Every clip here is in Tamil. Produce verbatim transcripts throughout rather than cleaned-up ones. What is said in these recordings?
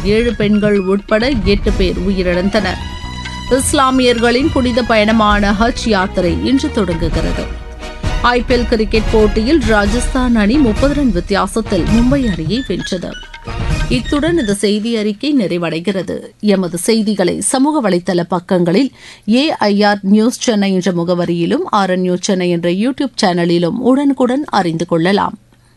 ஏழு பெண்கள் உட்பட எட்டு பேர் உயிரிழந்தனர். இஸ்லாமியர்களின் புனித பயணமான ஹஜ் யாத்திரை இன்று தொடங்குகிறது. ஐபிஎல் கிரிக்கெட் போட்டியில் ராஜஸ்தான் அணி முப்பது ரன் வித்தியாசத்தில் மும்பை அணியை வென்றது. இத்துடன் இந்த செய்தி அறிக்கை நிறைவடைகிறது. எமது செய்திகளை சமூக வலைதள பக்கங்களில் ஏஐஆர் நியூஸ் சென்னை என்ற முகவரியிலும் ஆர்என் நியூஸ் சென்னை என்ற யூடியூப் சேனலிலும் உடனுக்குடன் அறிந்து கொள்ளலாம்.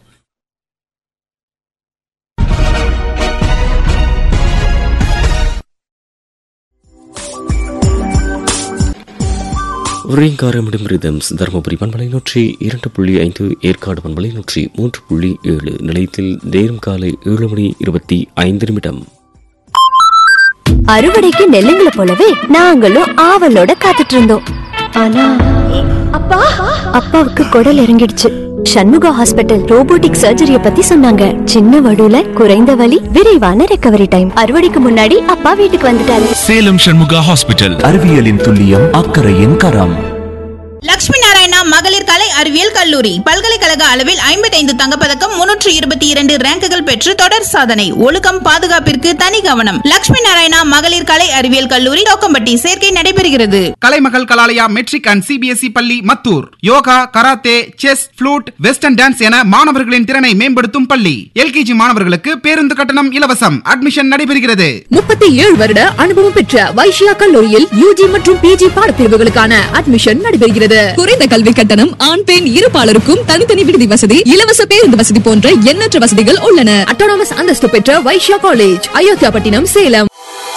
உரையங்காரமிடம் ரிதம்ஸ் தருமபுரி பண்பலை நூற்றி இரண்டு புள்ளி ஐந்து, ஏற்காடு பண்பலை நூற்றி மூன்று புள்ளி ஏழு. நிலையத்தில் நேரம் காலை ஏழு மணி இருபத்தி ஐந்து நிமிடம். அறுவடைக்கு நெல்லுங்களை போலவே நாங்களும் ஆவலோட காத்துட்டு இருந்தோம். ஆனா அப்பா அப்பாவுக்கு குடல் இறங்கிடுச்சு. சண்முகா ஹாஸ்பிட்டல் ரோபோட்டிக் சர்ஜரிய பத்தி சொன்னாங்க. சின்ன வடுல குறைந்த வலி, விரைவான ரெக்கவரி டைம். அறுவடைக்கு முன்னாடி அப்பா வீட்டுக்கு வந்துட்டாரு. சேலம் சண்முகா ஹாஸ்பிட்டல். அறிவியலின் துல்லியம், அக்கறையின் கரம். லட்சுமி நாராயணா மகளிர் கலை அறிவியல் கல்லூரி பல்கலைக்கழக அளவில் ஐம்பத்தி ஐந்து தங்கப்பதக்கம், முன்னூற்று இருபத்தி இரண்டு ரேங்குகள் பெற்று தொடர் சாதனை. ஒழுக்கம், பாதுகாப்பிற்கு தனி கவனம். லட்சுமி நாராயணா மகளிர் கலை அறிவியல் கல்லூரி தோக்கம்பட்டி. சேர்க்கை நடைபெறுகிறது. கலைமகள் கலாலயா மெட்ரிக் அண்ட் சிபிஎஸ்இ பள்ளி Mathur. Yoga, karate, chess, flute, western dance என மாணவர்களின் திறனை மேம்படுத்தும் பள்ளி. எல்கேஜி மாணவர்களுக்கு பேருந்து கட்டணம் இலவசம். அட்மிஷன் நடைபெறுகிறது. முப்பத்தி ஏழு வருட அனுபவம் பெற்ற வைஷ்யா கல்லூரியில் யூஜி மற்றும் பிஜி பாடப்பிரிவுகளுக்கான அட்மிஷன் நடைபெறுகிறது. குறைந்த கல்வி கட்டணம், ஆண் பெண் இருபாலருக்கும் தனித்தனி விடுதி வசதி, இலவச பேருந்து வசதி போன்ற எண்ணற்ற வசதிகள் உள்ளன. அட்டானமஸ் அந்தஸ்து பெற்ற வைஷ்யா காலேஜ், அயோத்தியாபட்டினம், சேலம்.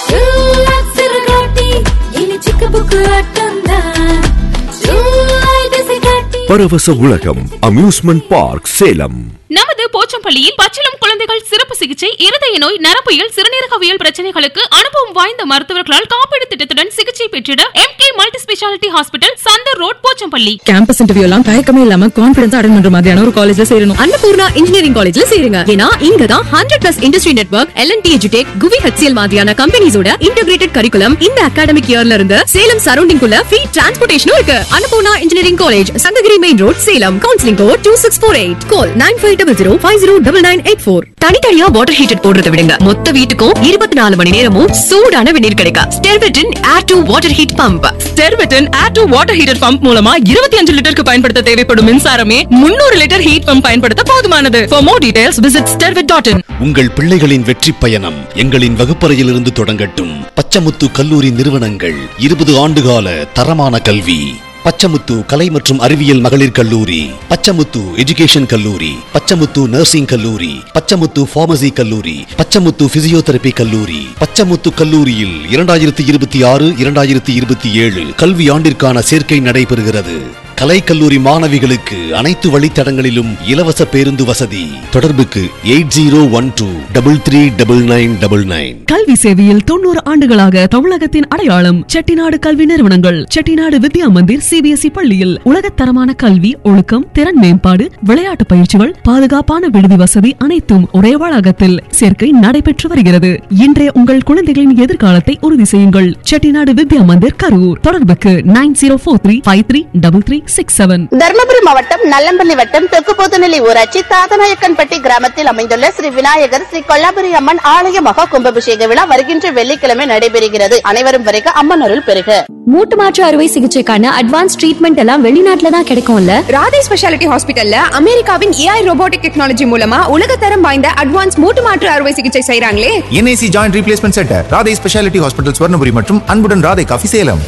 பரவச உலகம் அம்யூஸ்மெண்ட் பார்க் சேலம். நமது போச்சம்பள்ளியில் பச்சிளம் குழந்தைகள் சிறப்பு சிகிச்சை, இருதய நோய், நரம்பியல், சிறுநீரகவியல் பிரச்சனைகளுக்கு அனுபவம் வாய்ந்த மருத்துவர்களால் காப்பீடு திட்டத்துடன் சிகிச்சை பெற்றிட M K multi speciality hospital, Chandar road, Pochampalli. Campus interview எல்லாம் தயக்கமே இல்லாம கான்பிடன்ஸ் அட்டெண்ட் பண்ற மாதிரியான ஒரு காலேஜ்ல சேரணும். அன்னபூர்ணா இன்ஜினியரிங் காலேஜ்ல சேருங்க. ஏன்னா இங்க தான் hundred plus industry network, L&T எஜுடெக், குவி ஹெச்சிஎல் மாதிரியான கம்பெனிஸோட இன்டகிரேட்டட் கரிக்குலம் இந்த அகாடமிக் இயர்ல இருந்து சேலம் சரௌண்டிங் குள்ள ஃப்ரீ டிரான்ஸ்போர்டேஷனும் இருக்கு. Annapurna engineering college, Sankagiri main road, Salem. Counselling code two six four eight. Call nine five double zero five zero double nine eight four. தனித்தனியா வாட்டர் ஹீட்டர் போடுறத விடுங்க, மொத்த வீட்டுக்கும் இருபத்தி நாலு மணி நேரமும் சூடான வெந்நீர் கிடைக்கும். ஸ்டெர்வெட்டின் air to water heat pump. ஸ்டெர்வெட்டின் air to water heater pump மூலமா இருபத்தி அஞ்சு லிட்டருக்கு பயன்படுத்த தேவைப்படும் மின்சாரமே முன்னூறு லிட்டர் ஹீட் பம்ப் பயன்படுத்த போதுமானது. For more details visit stervet dot in. உங்கள் பிள்ளைகளின் வெற்றி பயணம் எங்களின் வகுப்பறையிலிருந்து தொடங்கட்டும். பச்சமுத்து கல்லூரி நிறுவனங்கள் இருபது ஆண்டுகால தரமான கல்வி. பச்சமுத்து கலை மற்றும் அறிவியல் மகளிர் கல்லூரி, பச்சமுத்து எஜுகேஷன் கல்லூரி, பச்சமுத்து நர்சிங் கல்லூரி, பச்சமுத்து பார்மசி கல்லூரி, பச்சமுத்து பிசியோதெரபி கல்லூரி. பச்சமுத்து கல்லூரியில் இரண்டாயிரத்தி இருபத்தி ஆறு இரண்டாயிரத்தி இருபத்தி ஏழு கல்வி ஆண்டிற்கான சேர்க்கை நடைபெறுகிறது. கலை கல்லூரி மாணவிகளுக்கு அனைத்து வழித்தடங்களிலும் இலவச பேருந்து வசதி. தொடர்புக்கு eight zero one two double three double nine double nine. கல்வி சேவையில் தொண்ணூறு ஆண்டுகளாக தமிழகத்தின் அடையாளம் செட்டிநாடு கல்வி நிறுவனங்கள். செட்டிநாடு வித்யா மந்திர் சிபிஎஸ்இ பள்ளியில் உலகத்தரமான கல்வி, ஒழுக்கம், திறன் மேம்பாடு, விளையாட்டு பயிற்சிகள், பாதுகாப்பான விடுதி வசதி அனைத்தும் ஒரே வளாகத்தில். சேர்க்கை நடைபெற்று வருகிறது. இன்றைய உங்கள் குழந்தைகளின் எதிர்காலத்தை உறுதி செய்யுங்கள். செட்டிநாடு வித்யா மந்திர், கரூர். தொடர்புக்கு nine zero four three five three double three six seven. Dharmapuri மாவட்டம் நல்லம்பள்ளி வட்டம் தெற்கு போத்தநெல்லி ஊராட்சி தாதநாயக்கன்பட்டி கிராமத்தில் அமைந்துள்ள ஸ்ரீ விநாயகர் ஸ்ரீ கொல்லாபுரி அம்மன் ஆலய மகா கும்பாபிஷேக விழா வருகின்ற வெள்ளிக்கிழமை நடைபெறுகிறது. அனைவரும் வரைக அம்மன் அருள் பெறுக. மூட்டு மாற்று அறுவை சிகிச்சைக்கான அட்வான்ஸ் ட்ரீட்மெண்ட் எல்லாம் வெளிநாட்டுல தான் கிடைக்கும்ல. ராதே ஸ்பெஷாலிட்டி ஹாஸ்பிட்டல்ல அமெரிக்காவின் ஏஐ ரோபோட்டிக் டெக்னாலஜி மூலமா உலகத்தரம் வாய்ந்த அட்வான்ஸ் மூட்டு மாற்று அறுவை சிகிச்சை செய்றாங்களே. NIC joint replacement centre, Radhe speciality hospital, Swarnapuri மற்றும் அன்புடன் ராதே காஃபி, சேலம்.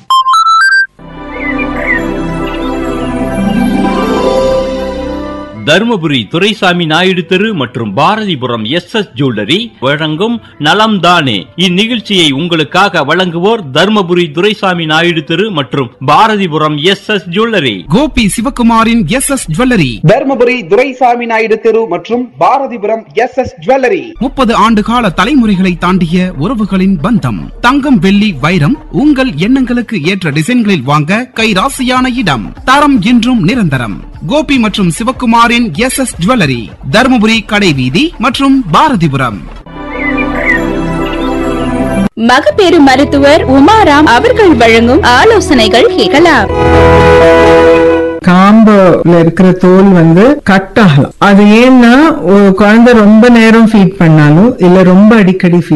தருமபுரி துரைசாமி நாயுடு தெரு மற்றும் பாரதிபுரம் எஸ் எஸ் ஜுவல்லரி வழங்கும் நலம் தானே. இந்நிகழ்ச்சியை உங்களுக்காக வழங்குவோர் தருமபுரி துரைசாமி நாயுடு தெரு மற்றும் Bharathipuram S S jewellery. Gopi சிவகுமாரின் S S jewellery, Dharmapuri Duraisamy Naidu தெரு மற்றும் பாரதிபுரம் எஸ் எஸ் ஜுவல்லரி. முப்பது ஆண்டு கால தலைமுறைகளை தாண்டிய உறவுகளின் பந்தம். தங்கம், வெள்ளி, வைரம் உங்கள் எண்ணங்களுக்கு ஏற்ற டிசைன்களில் வாங்க கைராசியான இடம். தரம் என்றும் நிரந்தரம். கோபி மற்றும் சிவகுமாரின் எஸ் எஸ் ஜுவல்லரி, தருமபுரி கடைவீதி மற்றும் பாரதிபுரம். மகப்பேறு மருத்துவர் உமாராம் அவர்கள் வழங்கும் ஆலோசனைகள் கேட்கலாம். காம்புல இருக்கிற தோல் வந்து கட் ஆகலாம். அது ஏன்னா குழந்தை ரொம்ப நேரம் ஃபீட் பண்ணாலும் இல்ல ரொம்ப அடிக்கடி